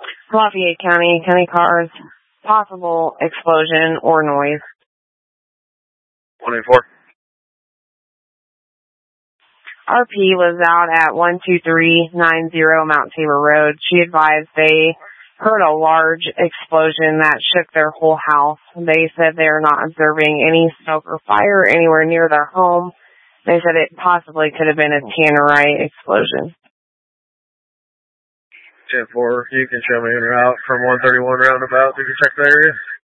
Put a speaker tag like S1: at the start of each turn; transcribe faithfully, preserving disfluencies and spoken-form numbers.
S1: Lafayette County, County cars, possible explosion or noise.
S2: one eighty-four.
S1: R P was out at one two three nine zero Mount Tabor Road. She advised they heard a large explosion that shook their whole house. They said they're not observing any smoke or fire anywhere near their home. They said it possibly could have been a tannerite explosion.
S2: ten four, you can show me in route from one thirty-one roundabout. You can check the area.